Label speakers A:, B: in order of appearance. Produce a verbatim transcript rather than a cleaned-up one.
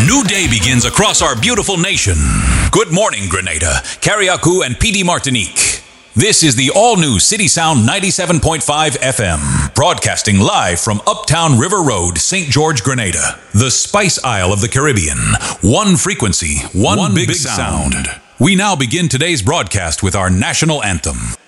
A: new day begins across our beautiful nation. Good morning, Grenada, Carriacou, and P D Martinique. This is the all-new City Sound ninety-seven point five F M, broadcasting live from Uptown River Road, Saint George, Grenada, the Spice Isle of the Caribbean. One frequency, one, one big, big sound. sound. We now begin today's broadcast with our national anthem.